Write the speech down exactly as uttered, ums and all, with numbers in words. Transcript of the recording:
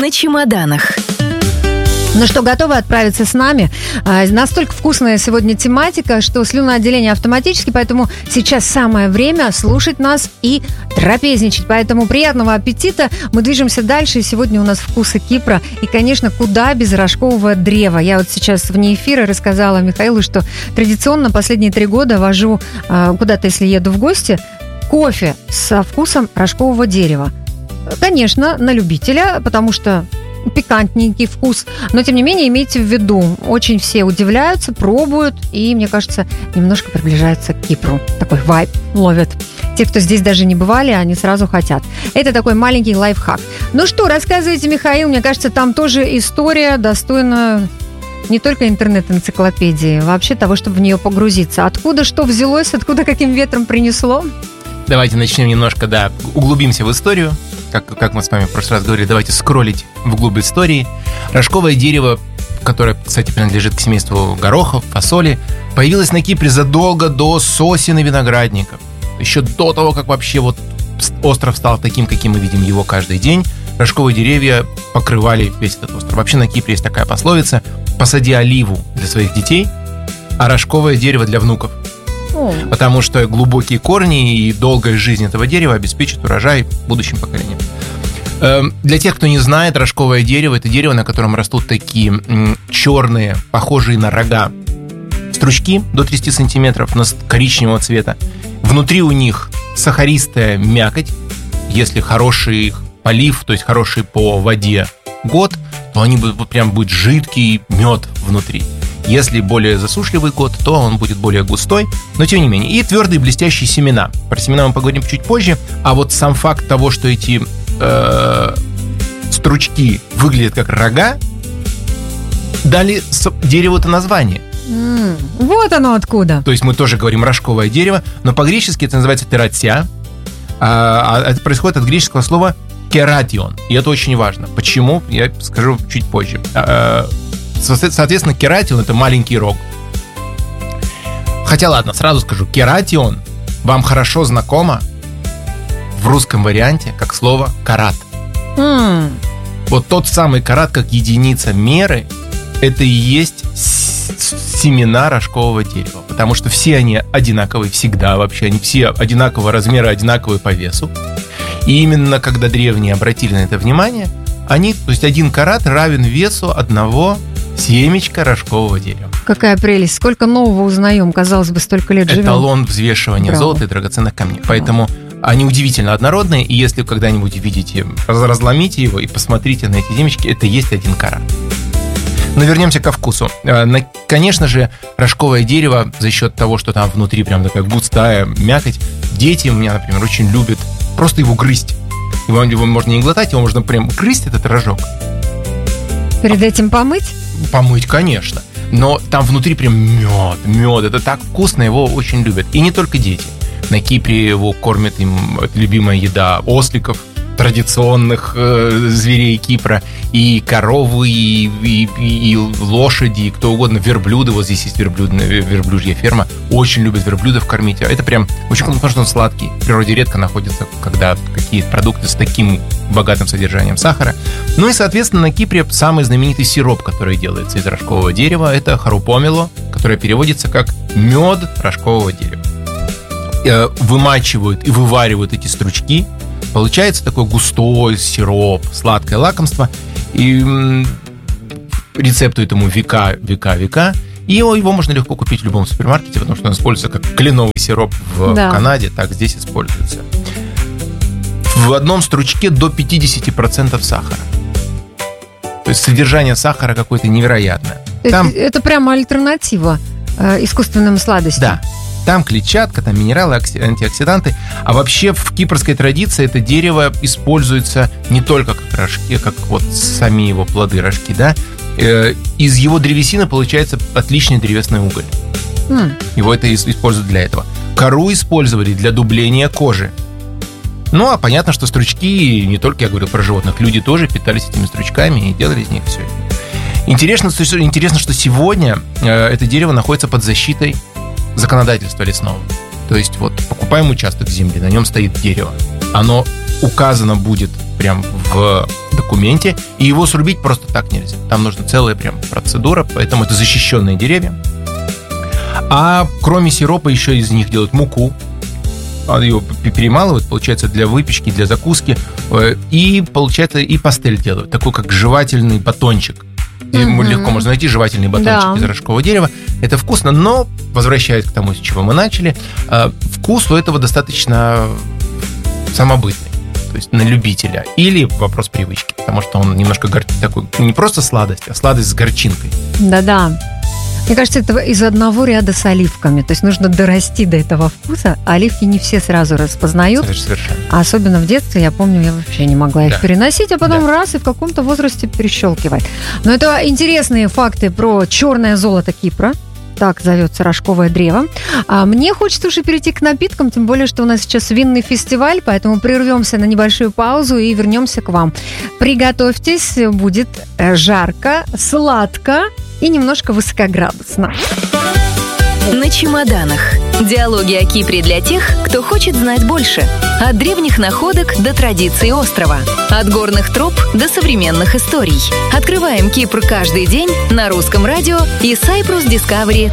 на чемоданах. Ну что, готовы отправиться с нами? А, настолько вкусная сегодня тематика, что слюноотделение автоматически, поэтому сейчас самое время слушать нас и трапезничать. Поэтому приятного аппетита. Мы движемся дальше, и сегодня у нас вкусы Кипра. И, конечно, куда без рожкового древа. Я вот сейчас вне эфира рассказала Михаилу, что традиционно последние три года вожу а, куда-то, если еду в гости, кофе со вкусом рожкового дерева. Конечно, на любителя, потому что пикантненький вкус, но тем не менее имейте в виду, очень все удивляются, пробуют и, мне кажется, немножко приближаются к Кипру. Такой вайб ловят. Те, кто здесь даже не бывали, они сразу хотят. Это такой маленький лайфхак. Ну что, рассказывайте, Михаил, мне кажется, там тоже история достойна не только интернет-энциклопедии, вообще того, чтобы в нее погрузиться. Откуда что взялось, откуда каким ветром принесло? Давайте начнем немножко, да, углубимся в историю. Как, как мы с вами в прошлый раз говорили, давайте скроллить вглубь истории. Рожковое дерево, которое, кстати, принадлежит к семейству горохов, фасоли, появилось на Кипре задолго до сосен и виноградников. Еще до того, как вообще вот остров стал таким, каким мы видим его каждый день, рожковые деревья покрывали весь этот остров. Вообще на Кипре есть такая пословица: «Посади оливу для своих детей, а рожковое дерево для внуков». Потому что глубокие корни и долгая жизнь этого дерева обеспечат урожай будущим поколениям. Для тех, кто не знает, рожковое дерево – это дерево, на котором растут такие черные, похожие на рога стручки до тридцати сантиметров, но коричневого цвета. Внутри у них сахаристая мякоть. Если хороший полив, то есть хороший по воде год, то они будут, прям будет жидкий мед внутри. Если более засушливый год, то он будет более густой, но тем не менее. И твердые блестящие семена. Про семена мы поговорим чуть позже. А вот сам факт того, что эти э, стручки выглядят как рога, дали дереву-то название. Mm, вот оно откуда. То есть мы тоже говорим рожковое дерево, но по-гречески это называется тератия. А, а это происходит от греческого слова кератион. И это очень важно. Почему? Я скажу чуть позже. А, Соответственно, кератион – это маленький рог. Хотя, ладно, сразу скажу, кератион вам хорошо знакомо в русском варианте как слово карат. Mm. Вот тот самый карат, как единица меры, это и есть семена рожкового дерева. Потому что все они одинаковые всегда вообще. Они все одинакового размера, одинаковые по весу. И именно когда древние обратили на это внимание, они, то есть один карат равен весу одного семечко рожкового дерева. Какая прелесть. Сколько нового узнаем. Казалось бы, столько лет живем. Эталон взвешивания Браво. золота и драгоценных камней. Браво. Поэтому они удивительно однородные. И если когда-нибудь видите, разломите его и посмотрите на эти семечки, это есть один карат. Но вернемся ко вкусу. Конечно же, рожковое дерево за счет того, что там внутри прям такая густая мякоть. Дети у меня, например, очень любят просто его грызть. Его, его можно не глотать, его можно прям грызть, этот рожок. Перед этим помыть? Помыть, конечно. Но там внутри прям мед, мед. Это так вкусно, его очень любят. И не только дети. На Кипре его кормят, им любимая еда осликов, традиционных э, зверей Кипра. И коровы, и, и, и лошади, и кто угодно, верблюды. Вот здесь есть верблюд, верблюжья ферма. Очень любят верблюдов кормить. Это прям очень вкусно, потому что он сладкий. В природе редко находится, когда какие-то продукты с таким богатым содержанием сахара. Ну и, соответственно, на Кипре самый знаменитый сироп, который делается из рожкового дерева, это харупомело, которое переводится как мед рожкового дерева. Вымачивают и вываривают эти стручки. Получается такой густой сироп, сладкое лакомство. И рецепту этому века, века, века. И его, его можно легко купить в любом супермаркете, потому что он используется как кленовый сироп в да. Канаде, так здесь используется. В одном стручке до пятьдесят процентов сахара. То есть содержание сахара какое-то невероятное. Там... Это, это прямо альтернатива э, искусственным сладостям. Да. Там клетчатка, там минералы, антиоксиданты. А вообще в кипрской традиции это дерево используется не только как рожки, как вот сами его плоды, рожки, да. Э, из его древесины получается отличный древесный уголь. Mm. Его это используют для этого. Кору использовали для дубления кожи. Ну, а понятно, что стручки, не только я говорил про животных, люди тоже питались этими стручками и делали из них все. Интересно, интересно что сегодня э, это дерево находится под защитой законодательства лесного. То есть вот покупаем участок земли, на нем стоит дерево. Оно указано будет прям в документе, и его срубить просто так нельзя. Там нужна целая прям процедура, поэтому это защищенные деревья. А кроме сиропа еще из них делают муку. Ее перемалывают, получается, для выпечки, для закуски. И, получается, и пастель делают. Такой, как жевательный батончик. Mm-hmm. Легко можно найти жевательный батончик да. из рожкового дерева. Это вкусно, но, возвращаясь к тому, с чего мы начали, вкус у этого достаточно самобытный. То есть на любителя. Или вопрос привычки. Потому что он немножко гор... такой, не просто сладость, а сладость с горчинкой. Да-да. Мне кажется, это из одного ряда с оливками. То есть нужно дорасти до этого вкуса. А оливки не все сразу распознают. Совершенно. А особенно в детстве, я помню, я вообще не могла их да. переносить, а потом да. раз и в каком-то возрасте перещелкивать. Но это интересные факты про черное золото Кипра. Так зовется рожковое древо. А мне хочется уже перейти к напиткам, тем более, что у нас сейчас винный фестиваль, поэтому прервемся на небольшую паузу и вернемся к вам. Приготовьтесь, будет жарко, сладко и немножко высокоградусно. На чемоданах. Диалоги о Кипре для тех, кто хочет знать больше. От древних находок до традиций острова. От горных троп до современных историй. Открываем Кипр каждый день на Русском радио и Cyprus Discovery